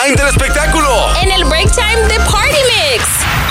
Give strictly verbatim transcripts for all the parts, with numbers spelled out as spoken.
time del espectáculo. En el break time de Party Mix.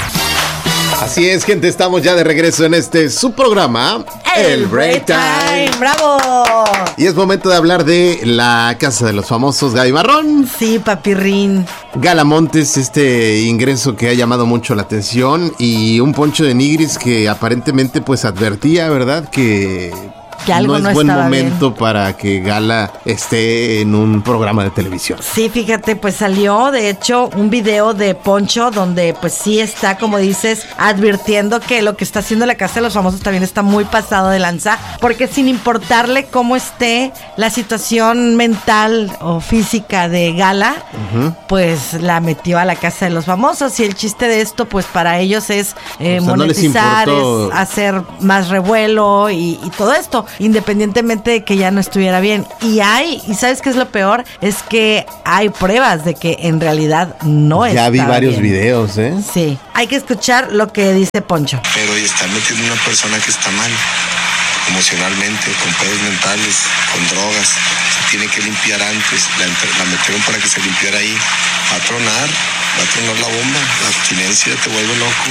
Así es, gente, estamos ya de regreso en este su programa, El, el Break Time. ¡Bravo! Y es momento de hablar de la Casa de los Famosos, Gaby Barrón. Sí, papirrín. Gala Montes, este ingreso que ha llamado mucho la atención, y un Poncho de Nigris que aparentemente pues advertía, ¿verdad?, que... que algo no no es buen estaba momento bien para que Gala esté en un programa de televisión. Sí, fíjate, pues salió de hecho un video de Poncho donde pues sí está, como dices, advirtiendo que lo que está haciendo la Casa de los Famosos también está muy pasado de lanza, porque sin importarle cómo esté la situación mental o física de Gala, uh-huh. pues la metió a la Casa de los Famosos, y el chiste de esto pues para ellos es eh, o sea, monetizar, no es hacer más revuelo y, y todo esto, independientemente de que ya no estuviera bien. Y hay, y ¿sabes qué es lo peor? Es que hay pruebas de que en realidad no es. Ya vi varios bien. videos, ¿eh? Sí. Hay que escuchar lo que dice Poncho. Pero está metiendo una persona que está mal, emocionalmente, con pedos mentales, con drogas. Se tiene que limpiar antes. La, la metieron para que se limpiara ahí. Va a tronar, va a tronar la bomba. La abstinencia te vuelve loco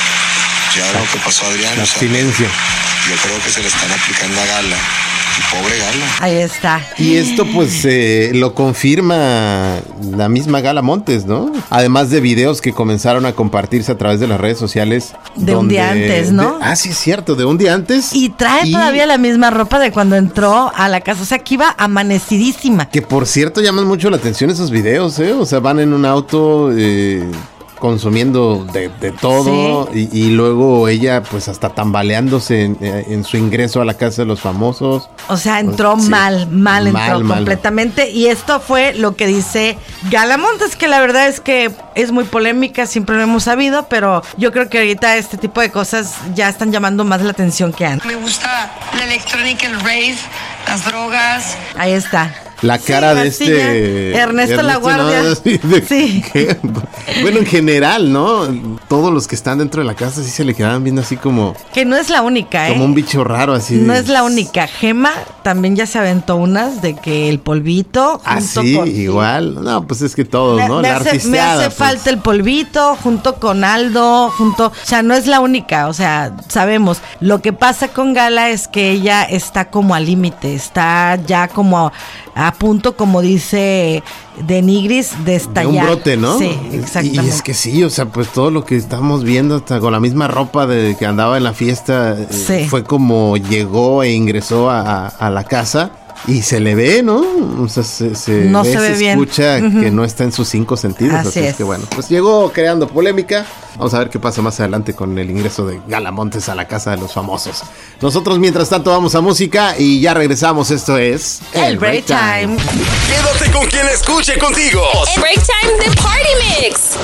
y ya lo que pasó a Adrián. La abstinencia. O sea, yo creo que se le están aplicando a Gala. Y pobre Gala. Ahí está. Y esto pues eh, lo confirma la misma Gala Montes, ¿no? Además de videos que comenzaron a compartirse a través de las redes sociales. De donde, un día antes, ¿no? De, ah, sí, es cierto, de un día antes. Y trae y... todavía la misma ropa de cuando entró a la casa. O sea, que iba amanecidísima. Que por cierto llaman mucho la atención esos videos, ¿eh? O sea, van en un auto... Eh... consumiendo de, de todo, sí. y, y luego ella pues hasta tambaleándose en, en su ingreso a la Casa de los Famosos. O sea, entró pues, mal, sí. mal entró mal, completamente mal. Y esto fue lo que dice Gala Montes, que la verdad es que es muy polémica, siempre lo hemos sabido, pero yo creo que ahorita este tipo de cosas ya están llamando más la atención que antes. Me gusta la electrónica, el rave, las drogas. Ahí está. La cara sí, de este Ernesto, Ernesto La Guardia. ¿No? Sí, de, sí. Que, bueno, en general, ¿no? Todos los que están dentro de la casa sí se le quedaban viendo así como... Que no es la única, ¿eh? Como un bicho raro así. No de... es la única. Gema también ya se aventó unas de que el polvito... Ah, sí, con... igual. No, pues es que todos, me, ¿no? Me la hace, me hace pues. falta el polvito junto con Aldo, junto... O sea, no es la única, o sea, sabemos. Lo que pasa con Gala es que ella está como al límite, está ya como... a punto, como dice de Nigris, de estallar. De un brote, ¿no? Sí, exactamente. Y es que sí, o sea, pues todo lo que estamos viendo, hasta con la misma ropa de que andaba en la fiesta, sí. eh, fue como llegó e ingresó a, a la casa. Y se le ve, ¿no? O sea, se, se, no ve, se, ve se escucha bien. que uh-huh. no está en sus cinco sentidos. Así, así es. es que bueno, pues llegó creando polémica. Vamos a ver qué pasa más adelante con el ingreso de Gala Montes a la Casa de los Famosos. Nosotros, mientras tanto, vamos a música y ya regresamos. Esto es El Break Time. Quédate con quien escuche contigo. El Break Time de Party Mix.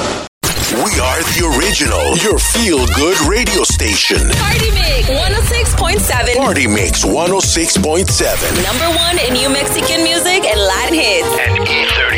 We are the original, your feel-good radio station. Party Mix one oh six point seven. Party Mix one oh six point seven. Number one in New Mexican music and Latin hits. And E thirty.